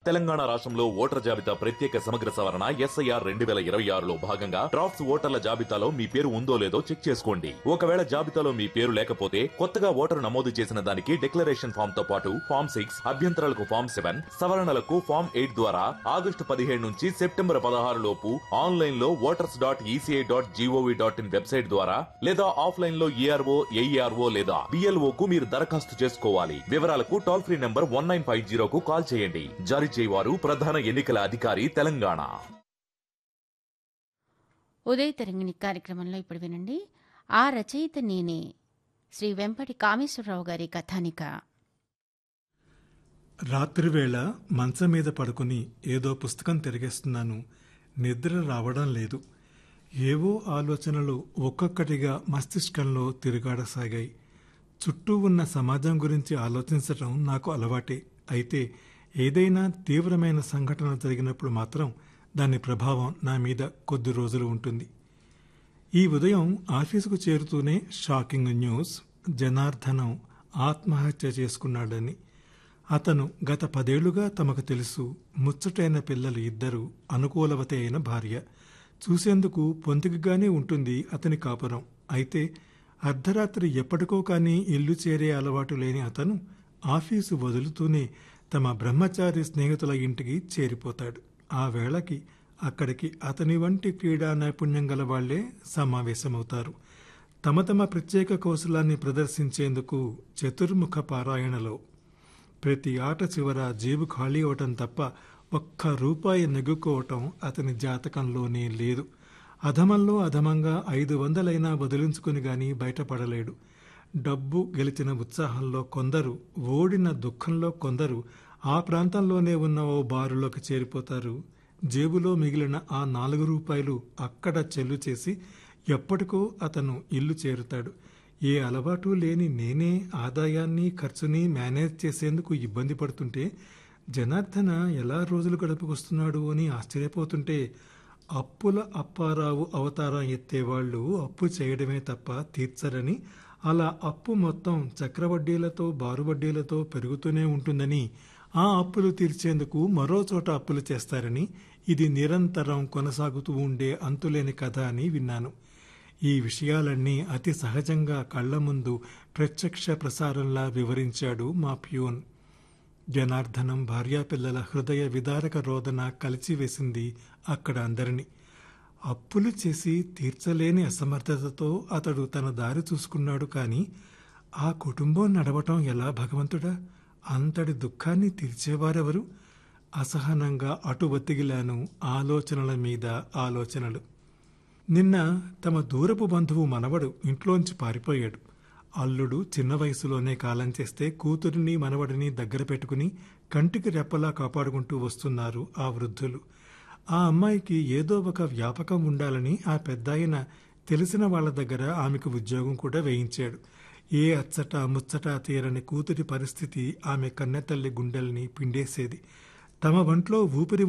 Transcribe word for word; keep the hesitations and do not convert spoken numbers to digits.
తెలంగాణ రాష్ట్రంలో ఓటర్ జాబితా ప్రత్యేక సమగ్ర సవరణ ఎస్ఐఆర్ రెండు వేల ఇరవై ఆరులో భాగంగా డ్రాఫ్ట్స్ ఓటర్ల జాబితాలో మీ పేరు ఉందో లేదో చెక్ చేసుకోండి. ఒకవేళ జాబితాలో మీ పేరు లేకపోతే కొత్తగా ఓటరు నమోదు చేసిన దానికి డిక్లరేషన్ ఫామ్ తో పాటు ఫామ్ సిక్స్ అభ్యంతరాలకు ఫామ్ సెవెన్ సవరణలకు ఫామ్ ఎయిట్ ద్వారా ఆగస్టు పదిహేడు నుంచి సెప్టెంబర్ పదహారు లోపు ఆన్లైన్ లో voters dot ECI dot GOV dot in website ద్వారా లేదా ఆఫ్లైన్ లో ఈఆర్ఓ ఏఈఆర్ఓ లేదా బిఎల్ఓ కు మీరు దరఖాస్తు చేసుకోవాలి. వివరాలకు toll free number one nine five జీరోకు call చేయండి. జారీ చేయవారు ప్రధాన ఎన్నికల అధికారి తెలంగాణ. ఉదయ తరంగిణి కార్యక్రమంలో ఇప్పుడు వినండి. ఆ రచయిత నేనే, శ్రీ వెంపటి కామేశ్వరరావు గారి కథానిక. రాత్రివేళ మంచం మీద పడుకుని ఏదో పుస్తకం తిరిగేస్తున్నాను. నిద్ర రావడం లేదు. ఏవో ఆలోచనలు ఒక్కొక్కటిగా మస్తిష్కంలో తిరుగాడసాగాయి. చుట్టూ ఉన్న సమాజం గురించి ఆలోచించటం నాకు అలవాటే. అయితే ఏదైనా తీవ్రమైన సంఘటన జరిగినప్పుడు మాత్రం దాని ప్రభావం నా మీద కొద్ది రోజులు ఉంటుంది. ఈ ఉదయం ఆఫీసుకు చేరుతూనే షాకింగ్ న్యూస్. జనార్దనం ఆత్మహత్య చేసుకున్నాడని. అతను గత పదేళ్లుగా తమకు తెలుసు. ముచ్చటైన పిల్లలు ఇద్దరు, అనుకూలవతి అయిన భార్య. చూసేందుకు పొంతికగానే ఉంటుంది అతని కాపురం. అయితే అర్ధరాత్రి ఎప్పటికో కానీ ఇల్లు చేరే అలవాటు లేని అతను ఆఫీసు వదులుతూనే తమ బ్రహ్మచారి స్నేహితుల ఇంటికి చేరిపోతాడు. ఆ వేళకి అక్కడికి అతని వంటి క్రీడా నైపుణ్యం గల వాళ్లే సమావేశమవుతారు. తమ తమ ప్రత్యేక కౌశలాన్ని ప్రదర్శించేందుకు చతుర్ముఖ పారాయణలో. ప్రతి ఆట చివర జేబు ఖాళీ అవటం తప్ప ఒక్క రూపాయి నెగ్గుకోవటం అతని జాతకంలోనే లేదు. అధమంలో అధమంగా ఐదు వందలైనా వదిలించుకుని గాని బయటపడలేడు. డబ్బు గెలిచిన ఉత్సాహంలో కొందరు, ఓడిన దుఃఖంలో కొందరు ఆ ప్రాంతంలోనే ఉన్న ఓ బారులోకి చేరిపోతారు. జేబులో మిగిలిన ఆ నాలుగు రూపాయలు అక్కడ చెల్లు చేసి ఎప్పటికో అతను ఇల్లు చేరుతాడు. ఏ అలవాటు లేని నేనే ఆదాయాన్ని ఖర్చుని మేనేజ్ చేసేందుకు ఇబ్బంది పడుతుంటే జనార్దన ఎలా రోజులు గడుపుకొస్తున్నాడు అని ఆశ్చర్యపోతుంటే, అప్పుల అప్పారావు అవతారం ఎత్తేవాళ్లు అప్పు చేయడమే తప్ప తీర్చరని, అలా అప్పు మొత్తం చక్రవడ్డీలతో బారువడ్డీలతో పెరుగుతూనే ఉంటుందని, ఆ అప్పులు తీర్చేందుకు మరో చోట అప్పులు చేస్తారని, ఇది నిరంతరం కొనసాగుతూ ఉండే అంతులేని కథ అని విన్నాను. ఈ విషయాలన్నీ అతి సహజంగా కళ్ల ముందు ప్రత్యక్ష ప్రసారంలా వివరించాడు మా ప్యూన్. జనార్దనం భార్యాపిల్లల హృదయ విదారక రోదన కలిచివేసింది అక్కడ అందరినీ. అప్పులు చేసి తీర్చలేని అసమర్థతతో అతడు తన దారి చూసుకున్నాడు. కానీ ఆ కుటుంబం నడవటం ఎలా భగవంతుడా? అంతటి దుఃఖాన్ని తీర్చేవారెవరు? అసహనంగా అటు బతికిలాను. ఆలోచనల మీద ఆలోచనలు. నిన్న తమ దూరపు బంధువు మనవడు ఇంట్లోంచి పారిపోయాడు. అల్లుడు చిన్న వయసులోనే కాలం చేస్తే కూతురిని మనవడిని దగ్గర పెట్టుకుని కంటికి రెప్పలా కాపాడుకుంటూ వస్తున్నారు ఆ వృద్ధులు. ఆ అమ్మాయికి ఏదో ఒక వ్యాపకం ఉండాలని ఆ పెద్దాయన తెలిసిన వాళ్ల దగ్గర ఆమెకు ఉద్యోగం కూడా వేయించాడు. ఏ అచ్చట ముచ్చట తీరని కూతురి పరిస్థితి ఆమె కన్నెతల్లి గుండెల్ని పిండేసేది. తమ వంట్లో ఊపిరి